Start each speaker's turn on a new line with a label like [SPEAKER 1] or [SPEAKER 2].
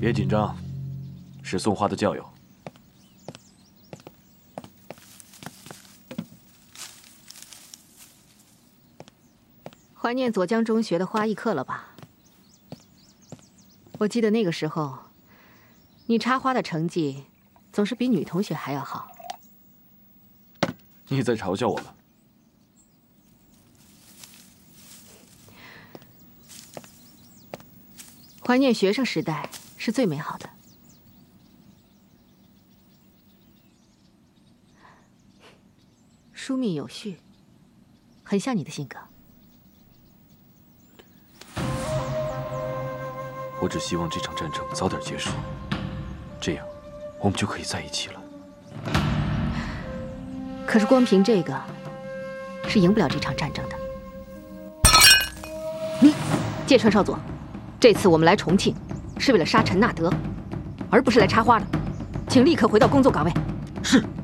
[SPEAKER 1] 别紧张，是送花的教友。
[SPEAKER 2] 怀念左江中学的花艺课了吧？我记得那个时候，你插花的成绩总是比女同学还要好。
[SPEAKER 1] 你在嘲笑我吗？
[SPEAKER 2] 怀念学生时代是最美好的。疏密有序，很像你的性格。
[SPEAKER 1] 我只希望这场战争早点结束，这样我们就可以在一起了。
[SPEAKER 2] 可是光凭这个，是赢不了这场战争的。芥川少佐，这次我们来重庆，是为了杀陈纳德，而不是来插花的，请立刻回到工作岗位。
[SPEAKER 1] 是。